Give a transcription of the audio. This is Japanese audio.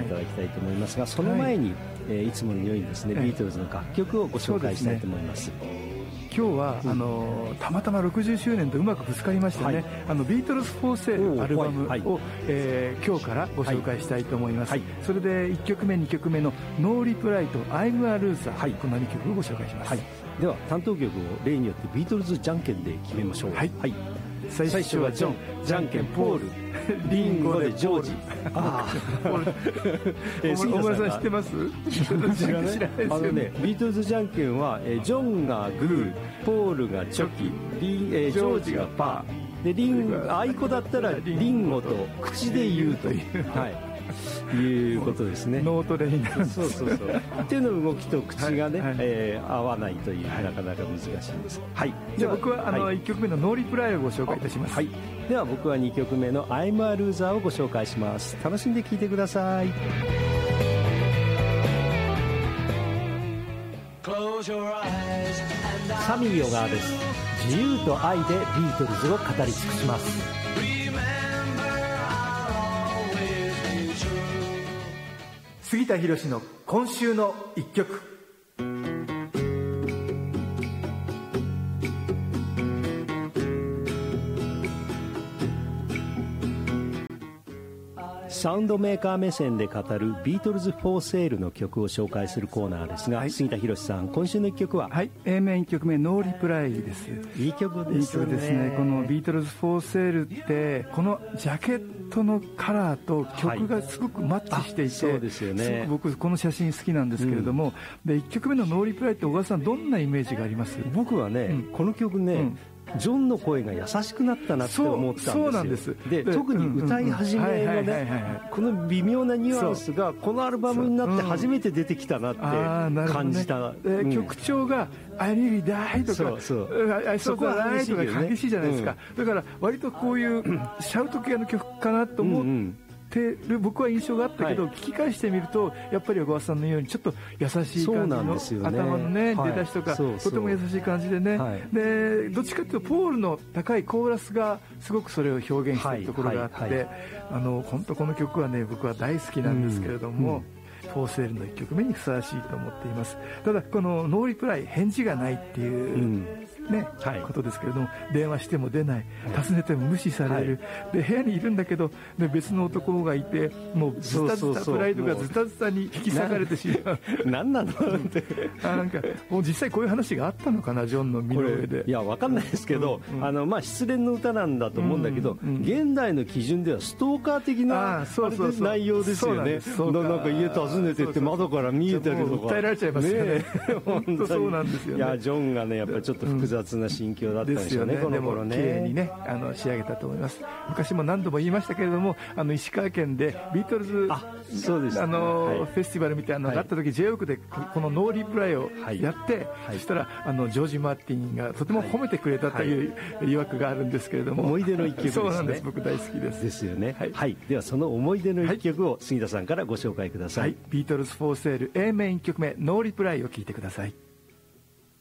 ただきたいと思いますが、その前に、いつものようにですね、ビートルズの楽曲をご紹介したいと思います。 今日はたまたま60周年とうまくぶつかりましてね、ビートルズ・フォー・セールアルバムを、今日からご紹介したいと思います。それで1曲目2曲目のノーリプライと I'm a Loser、この2曲をご紹介します。 では担当曲を例によってビートルズじゃんけんで決めましょう。 最初はジョン、じゃんけんポール、リンゴでジョージ。大村さん知ってます？ 知らないですよね。ビートルズじゃんけんはジョンがグー、ポールがチョキ、ジョージがパーで、あいこだったらリンゴと口で言うといういうことですね。 ノートでになるんです。 そう手の動きと口がね、合わないというなかなか難しいです。 じゃあ僕は1曲目のノーリプライをご紹介いたします。 では僕は2曲目の I'm a Loser をご紹介します。楽しんで聴いてください。サミー小川です。自由と愛でビートルズを語り尽くします。 杉田博の今週の一曲。 サウンドメーカー目線で語るビートルズ・フォー・セールの曲を紹介するコーナーですが、杉田博さん、今週の一曲は A 面1曲目ノーリプライです。 いい曲ですね。 いい曲ですね。このビートルズ・フォー・セールってこのジャケットのカラーと曲がすごくマッチしていて、 そうですよね。 すごく僕この写真好きなんですけれども、で1曲目のノーリプライって小川さんどんなイメージがあります？ 僕はね、この曲ね、ジョンの声が優しくなったなって思ったんですよ。 そうなんです。 で特に歌い始めのね、この微妙なニュアンスがこのアルバムになって初めて出てきたなって感じた。 曲調がI really die とかI saw the light とか激しいじゃないですか。だから割とこういうシャウト系の曲かなと思ってる僕は印象があったけど、聞き返してみるとやっぱり小川さんのようにちょっと優しい感じの頭のね出だしとかとても優しい感じでね、でどっちかというとポールの高いコーラスがすごくそれを表現しているところがあって、本当この曲はね僕は大好きなんですけれども、フォーセールの1曲目にふさわしいと思っています。ただこのノーリプライ、返事がないっていうことですけれども、電話しても出ない、訪ねても無視される、で部屋にいるんだけどで別の男がいて、もうズタズタプライドがズタズタに引き裂かれてしまう。 何なのってなんかもう実際こういう話があったのかな、ジョンの身の上で。 いや分かんないですけど、失恋の歌なんだと思うんだけど、現代の基準ではストーカー的な内容ですよね。なんか家訪ねてって窓から見えたりとか訴えられちゃいますよね。本当そうなんですよね。 いやジョンがねやっぱりちょっと複雑な心境だったんでしょうね、この頃ね。 でも綺麗にね仕上げたと思います。昔も何度も言いましたけれども、石川県でビートルズフェスティバルみたいなのがあった時、J オークでこのノーリプライをやって、そしたらジョージ・マーティンがとても褒めてくれたという曰くがあるんですけれども、 思い出の一曲ですね。 そうなんです。僕大好きです。 ですよね。ではその思い出の一曲を杉田さんからご紹介ください。 ビートルズ・フォー・セール A 面1曲目ノーリプライを聴いてください。